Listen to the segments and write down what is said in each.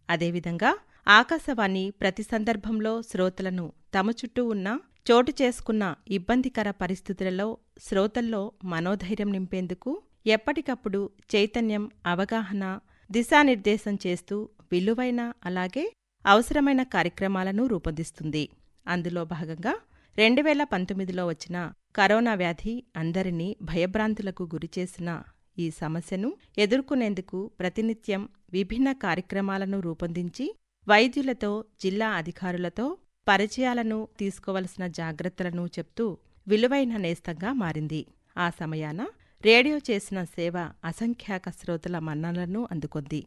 అదేవిధంగా ఆకాశవాణి ప్రతి సందర్భంలో శ్రోతలను తమ చుట్టూ ఉన్న చోటు చేసుకున్న ఇబ్బందికర పరిస్థితులలో శ్రోతల్లో మనోధైర్యం నింపేందుకు ఎప్పటికప్పుడు చైతన్యం, అవగాహన, దిశానిర్దేశం చేస్తూ విలువైన అలాగే అవసరమైన కార్యక్రమాలను రూపొందిస్తుంది. అందులో భాగంగా 2019లో వచ్చిన కరోనా వ్యాధి అందరినీ భయభ్రాంతులకు గురిచేసిన ఈ సమస్యను ఎదుర్కొనేందుకు ప్రతినిత్యం విభిన్న కార్యక్రమాలను రూపొందించి వైద్యులతో, జిల్లా అధికారులతో పరిచయాలను, తీసుకోవలసిన జాగ్రత్తలను చెప్తూ విలువైన నేస్తంగా మారింది. ఆ సమయాన రేడియో చేసిన సేవ అసంఖ్యాక శ్రోతల మన్ననలను అందుకొంది.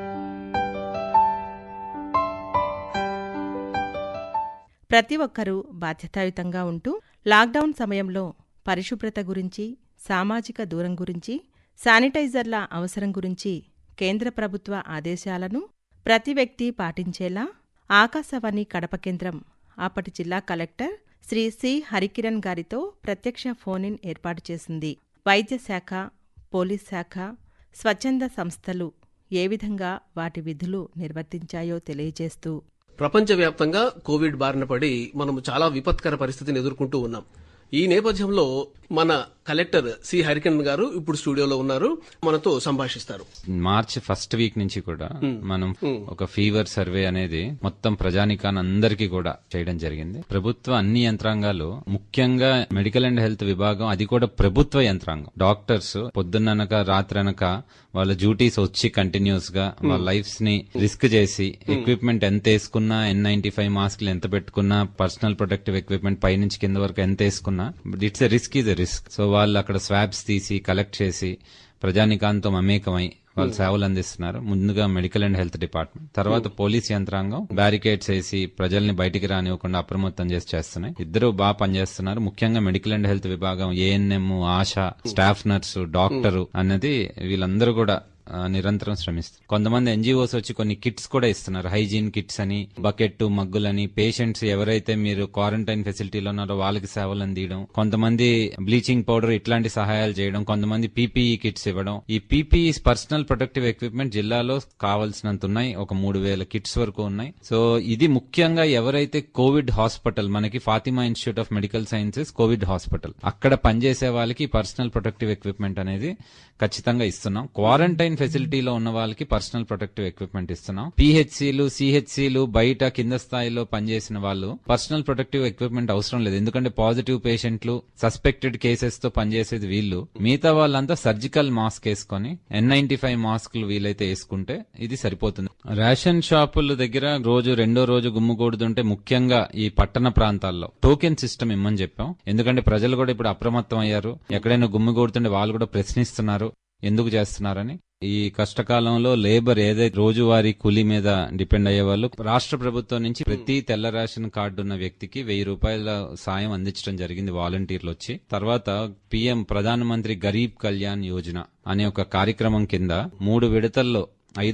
ప్రతి ఒక్కరూ బాధ్యతాయుతంగా ఉంటూ లాక్డౌన్ సమయంలో పరిశుభ్రత గురించి, సామాజిక దూరం గురించి, శానిటైజర్ల అవసరం గురించి కేంద్ర ప్రభుత్వ ఆదేశాలను ప్రతి వ్యక్తి పాటించేలా ఆకాశవాణి కడప కేంద్రం అప్పటి జిల్లా కలెక్టర్ శ్రీ సి. హరికిరణ్ గారితో ప్రత్యక్ష ఫోన్-ఇన్ ఏర్పాటు చేసింది. వైద్య శాఖ, పోలీస్ శాఖ, స్వచ్ఛంద సంస్థలు ఏ విధంగా వాటి విధులు నిర్వర్తించాయో తెలియజేస్తూ, ప్రపంచవ్యాప్తంగా కోవిడ్ బారిన పడి మనము చాలా విపత్కర పరిస్థితిని ఎదుర్కొంటూ ఉన్నాం. ఈ నేపథ్యంలో మన కలెక్టర్ సి. హరికిరణ్ గారు ఇప్పుడు స్టూడియోలో ఉన్నారు, మనతో సంభాషిస్తారు. మార్చి ఫస్ట్ వీక్ నుంచి కూడా మనం ఒక ఫీవర్ సర్వే అనేది మొత్తం ప్రజానికాన్ని అందరికీ కూడా చేయడం జరిగింది. ప్రభుత్వ అన్ని యంత్రాంగాలు, ముఖ్యంగా మెడికల్ అండ్ హెల్త్ విభాగం, అది కూడా ప్రభుత్వ యంత్రాంగం, డాక్టర్స్ పొద్దున్ననక రాత్రనక వాళ్ళ డ్యూటీస్ వచ్చి కంటిన్యూస్ గా వాళ్ళ లైఫ్స్ ని రిస్క్ చేసి ఎక్విప్మెంట్ ఎంత వేసుకున్నా, N95 మాస్క్లు ఎంత పెట్టుకున్నా, పర్సనల్ ప్రొటెక్టివ్ ఎక్విప్మెంట్ పైనుంచి కింద వరకు ఎంత వేసుకున్నా, it's a risk is a risk. So వాళ్ళు అక్కడ స్వాబ్స్ తీసి కలెక్ట్ చేసి ప్రజానికాంతో మమేకమై వాళ్ళు సేవలు అందిస్తున్నారు. ముందుగా మెడికల్ అండ్ హెల్త్ డిపార్ట్మెంట్, తర్వాత పోలీస్ యంత్రాంగం బ్యారికేడ్స్ వేసి ప్రజల్ని బయటికి రానివ్వకుండా అప్రమత్తం చేసి చేస్తున్నాయి. ఇద్దరు బాగా పనిచేస్తున్నారు. ముఖ్యంగా మెడికల్ అండ్ హెల్త్ విభాగం, ANM, ASHA, staff nurse, doctor అన్నది వీళ్ళందరూ కూడా నిరంతరం శ్రమిస్తారు. కొంతమంది NGOs వచ్చి కొన్ని కిట్స్ కూడా ఇస్తున్నారు, హైజీన్ కిట్స్ అని, బకెట్, మగ్గులని. పేషెంట్స్ ఎవరైతే మీరు క్వారంటైన్ ఫెసిలిటీలో ఉన్నారో వాళ్ళకి సేవలు అందియడం, కొంతమంది బ్లీచింగ్ పౌడర్ ఇట్లాంటి సహాయాలు చేయడం, కొంతమంది PPE కిట్స్ ఇవ్వడం. ఈ PPE పర్సనల్ ప్రొటెక్టివ్ ఎక్విప్మెంట్ జిల్లాలో కావాల్సినంత ఉన్నాయి, ఒక 3000 కిట్స్ వరకు ఉన్నాయి. సో ఇది ముఖ్యంగా ఎవరైతే కోవిడ్ హాస్పిటల్, మనకి Fatima institute of medical sciences Covid hospital, అక్కడ పనిచేసే వాళ్ళకి పర్సనల్ ప్రొటెక్టివ్ ఎక్విప్మెంట్ అనేది ఖచ్చితంగా ఇస్తున్నాం. క్వారంటైన్ ఫెసిలిటీలో ఉన్న వాళ్ళకి పర్సనల్ ప్రొటెక్టివ్ ఎక్విప్మెంట్ ఇస్తున్నాం. PHCలు, CHCలు, బయట కింద స్థాయిలో పనిచేసిన వాళ్ళు పర్సనల్ ప్రొటెక్టివ్ ఎక్విప్మెంట్ అవసరం లేదు, ఎందుకంటే పాజిటివ్ పేషెంట్లు, సస్పెక్టెడ్ కేసెస్ తో పనిచేసేది వీళ్ళు. మిగతా వాళ్ళంతా సర్జికల్ మాస్క్ వేసుకుని N95 మాస్కులు వీలైతే వేసుకుంటే ఇది సరిపోతుంది. రేషన్ షాపుల దగ్గర రెండో రోజు గుమ్ముకూడుతుంటే ముఖ్యంగా ఈ పట్టణ ప్రాంతాల్లో టోకెన్ సిస్టమ్ ఇమ్మని చెప్పాం. ఎందుకంటే ప్రజలు కూడా ఇప్పుడు అప్రమత్తం అయ్యారు. ఎక్కడైనా గుమ్ముకూడుతుంటే వాళ్ళు కూడా ప్రశ్నిస్తున్నారు ఎందుకు చేస్తున్నారని. ఈ కష్టకాలంలో లేబర్ ఏదైతే రోజువారీ కూలీ మీద డిపెండ్ అయ్యే వాళ్ళు, రాష్ట్ర ప్రభుత్వం నుంచి ప్రతి తెల్ల రేషన్ కార్డు ఉన్న వ్యక్తికి 1000 రూపాయల సాయం అందించడం జరిగింది వాలంటీర్లు వచ్చి. తర్వాత PM ప్రధానమంత్రి గరీబ్ కళ్యాణ్ యోజన అనే ఒక కార్యక్రమం కింద 3 విడతల్లో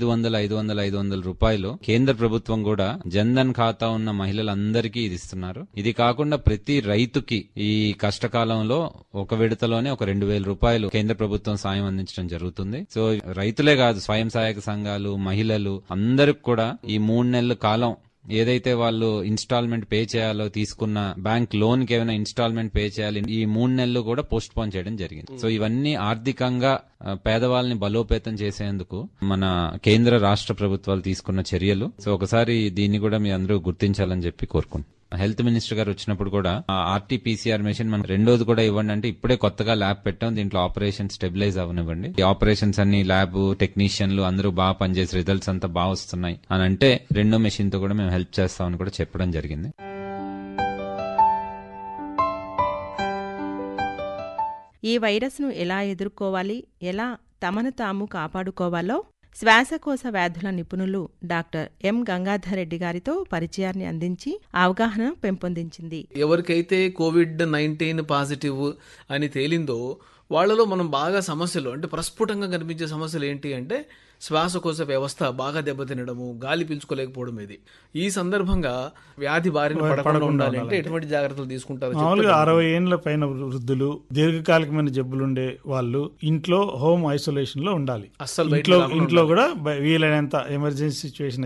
500 రూపాయలు కేంద్ర ప్రభుత్వం కూడా జన్ధన్ ఖాతా ఉన్న మహిళలందరికీ ఇది ఇస్తున్నారు. ఇది కాకుండా ప్రతి రైతుకి ఈ కష్టకాలంలో ఒక విడతలోనే ఒక 2000 రూపాయలు కేంద్ర ప్రభుత్వం సాయం అందించడం జరుగుతుంది. సో రైతులే కాదు, స్వయం సహాయక సంఘాలు, మహిళలు అందరికి కూడా ఈ 3 నెలల కాలం ఏదైతే వాళ్ళు ఇన్స్టాల్మెంట్ పే చేయాలో, తీసుకున్న బ్యాంక్ లోన్ కి ఏమైనా ఇన్స్టాల్మెంట్ పే చేయాలి, ఈ 3 నెలలు కూడా పోస్ట్ పోన్ చేయడం జరిగింది. సో ఇవన్నీ ఆర్థికంగా పేదవాళ్ళని బలోపేతం చేసేందుకు మన కేంద్ర రాష్ట్ర ప్రభుత్వాలు తీసుకున్న చర్యలు. సో ఒకసారి దీన్ని కూడా మీ అందరూ గుర్తించాలని చెప్పి కోరుకుంటున్నాను. హెల్త్ మినిస్టర్ గారు వచ్చినప్పుడు కూడా RT-PCR మెషిన్ మనం రెండోది కూడా ఇవ్వండి అంటే, ఇప్పుడే కొత్తగా ల్యాబ్ పెట్టాం, దీంట్లో ఆపరేషన్ స్టెబిలైజ్ అవనివ్వండి. ఈ ఆపరేషన్స్ అన్ని ల్యాబ్ టెక్నీషియన్లు అందరూ బాగా పనిచేసి రిజల్ట్స్ అంతా బాగా వస్తున్నాయి అని అంటే రెండో మెషిన్ తో కూడా మేము హెల్ప్ చేస్తామని కూడా చెప్పడం జరిగింది. ఈ వైరస్ను ఎలా ఎదుర్కోవాలి, ఎలా తమను తాము కాపాడుకోవాలో శ్వాసకోశ వ్యాధుల నిపుణులు డాక్టర్ ఎం. గంగాధర్ రెడ్డి గారితో పరిచయాన్ని అందించి అవగాహన పెంపొందించింది. ఎవరికైతే COVID-19 పాజిటివ్ అని తేలిందో వాళ్లలో మనం బాగా సమస్యలు, అంటే ప్రస్ఫుటంగా కనిపించే సమస్యలు ఏంటి అంటే శ్వాసకోశ వ్యవస్థ బాగా దెబ్బతినడము, గాలి పీల్చుకోలేకపోవడం. ఇది ఈ సందర్భంగా వ్యాధి బారిన పడకుండా ఉండాలంటే ఎటువంటి జాగ్రత్తలు తీసుకుంటారు? మామూలుగా 60 ఏళ్ల పైన వృద్ధులు, దీర్ఘకాలికమైన జబ్బులుండే వాళ్ళు ఇంట్లో హోమ్ ఐసోలేషన్ లో ఉండాలి. అస్సలు ఇంట్లో కూడా వీలైనంత ఎమర్జెన్సీ సిచ్యువేషన్